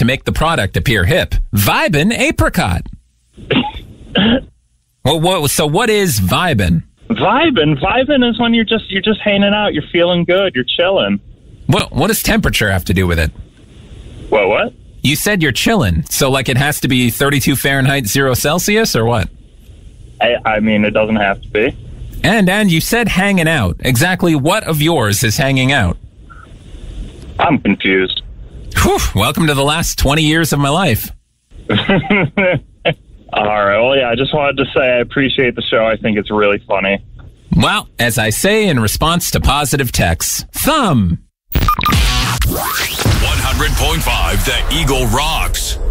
to make the product appear hip. Vibin' apricot. So what is vibin'? Vibin' is when you're just hanging out. You're feeling good. You're chilling. What does temperature have to do with it? What? You said you're chilling, so like it has to be 32 Fahrenheit, 0 Celsius, or what? I mean, it doesn't have to be. And you said hanging out. Exactly what of yours is hanging out? I'm confused. Whew, welcome to the last 20 years of my life. All right. Well, yeah, I just wanted to say I appreciate the show. I think it's really funny. Well, as I say in response to positive texts, thumb. 100.5 The Eagle rocks.